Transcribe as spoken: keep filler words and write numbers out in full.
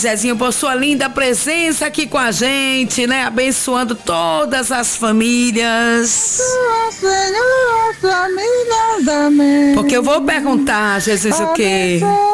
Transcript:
Zezinho, por sua linda presença aqui com a gente, né? Abençoando todas as famílias. Famílias, amém. Porque eu vou perguntar, Jesus, o quê?